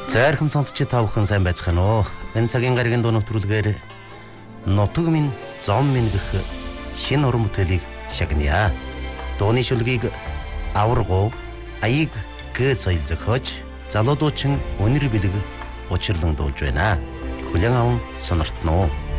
Зайрхан сонсогч та бүхэн сайн байцгаана уу? Энэ цагийн гарагийн дуу нэвтрүүлгээр Нутаг минь зом минь гэх шинэ уран бүтээлийг шагная. Дууны шүлгийг аваргуу аяг гэ соёл зохиож залуудуучин өнөр бэлэг учирлан дуулж байна. Хүлээн аван сониртно.